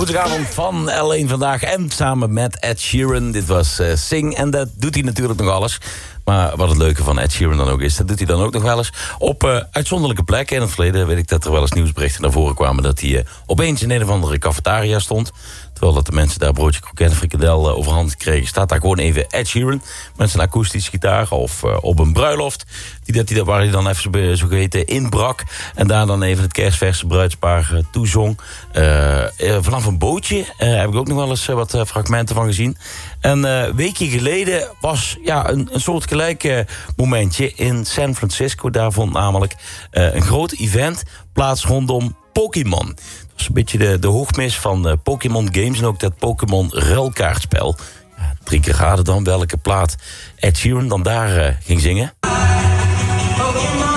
Goedenavond van L1 vandaag en samen met Ed Sheeran. Dit was Sing en dat doet hij natuurlijk nog alles. Maar wat het leuke van Ed Sheeran dan ook is, dat doet hij dan ook nog wel eens op uitzonderlijke plekken. In het verleden weet ik dat er wel eens nieuwsberichten naar voren kwamen dat hij opeens in een of andere cafetaria stond. Terwijl dat de mensen daar broodje kroket en frikandel overhand kregen, staat daar gewoon even Ed Sheeran met zijn akoestische gitaar of op een bruiloft waar hij dan even zo geweten inbrak en daar dan even het kerstverse bruidspaar toezong. Vanaf een bootje heb ik ook nog wel eens wat fragmenten van gezien. En weekje geleden was een soortgelijk momentje in San Francisco. Daar vond namelijk een groot event plaats rondom Pokémon. Dat was een beetje de hoogmis van Pokémon Games en ook dat Pokémon ruilkaartspel. 3 keer raden dan welke plaat Ed Sheeran dan daar ging zingen. Pokémon.